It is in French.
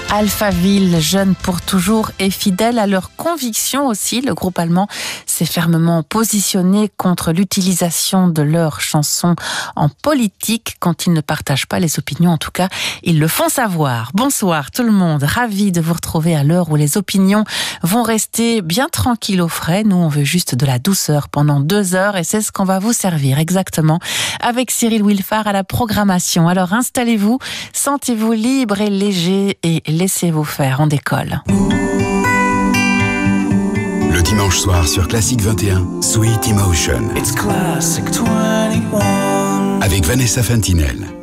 Alphaville, jeunes pour toujours et fidèles à leurs convictions aussi, le groupe allemand s'est fermement positionné contre l'utilisation de leurs chansons en politique. Quand ils ne partagent pas les opinions, en tout cas, ils le font savoir. Bonsoir tout le monde, ravi de vous retrouver à l'heure où les opinions vont rester bien tranquilles au frais. Nous, on veut juste de la douceur pendant 2 heures et c'est ce qu'on va vous servir exactement avec Cyril Wilfard à la programmation. Alors installez-vous, sentez-vous libre et léger et laissez-vous faire, on décolle. Le dimanche soir sur Classique 21, Sweet Emotion. It's Classic 21. Avec Vanessa Fantinel.